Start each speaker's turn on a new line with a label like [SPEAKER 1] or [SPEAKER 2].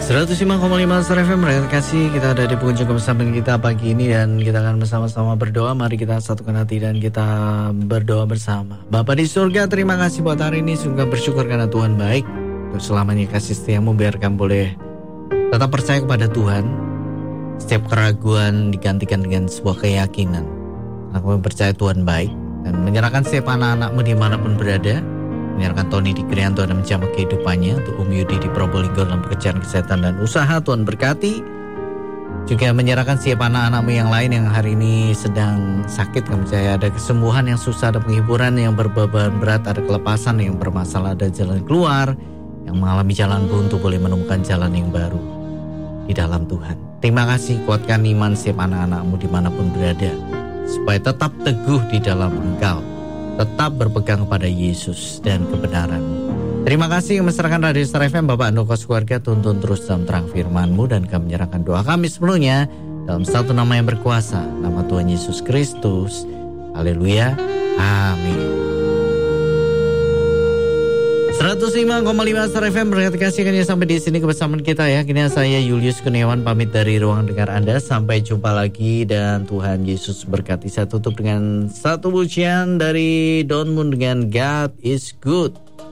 [SPEAKER 1] 105,5 Star FM, terima kasih. Kita ada di penghujung kebersamaan kita pagi ini dan kita akan bersama-sama berdoa. Mari kita satukan hati dan kita berdoa bersama. Bapa di surga, terima kasih buat hari ini. Sungguh bersyukur karena Tuhan baik. Untuk selamanya kasih setiamu, biarkan boleh tetap percaya kepada Tuhan. Setiap keraguan digantikan dengan sebuah keyakinan. Aku percaya Tuhan baik dan menyerahkan setiap anak-anakmu dimanapun berada. Menyerahkan Tony di Krianto dan menjaga kehidupannya. Untuk Yudi di Probolinggo dalam pekerjaan kesehatan dan usaha, Tuhan berkati. Juga menyerahkan siap anak-anakmu yang lain yang hari ini sedang sakit. Kami percaya ada kesembuhan yang susah, ada penghiburan yang berbeban berat, ada kelepasan yang bermasalah, ada jalan keluar. Yang mengalami jalan buntu boleh menemukan jalan yang baru di dalam Tuhan. Terima kasih, kuatkan iman siap anak-anakmu dimanapun berada, supaya tetap teguh di dalam Engkau, tetap berpegang kepada Yesus dan kebenaran-Mu. Terima kasih menyerahkan Radio Star FM, Bapak Andoko keluarga, tuntun terus dalam terang firman-Mu, dan kami menyerahkan doa kami sepenuhnya dalam satu nama yang berkuasa, nama Tuhan Yesus Kristus. Haleluya, amin. 105,5 Star FM, terima kasih kan ya sampai di sini kebersamaan kita ya. Kini saya Julius Kurniawan pamit dari ruang dengar Anda. Sampai jumpa lagi dan Tuhan Yesus berkati. Saya tutup dengan satu pujian dari Don Moon dengan God is Good.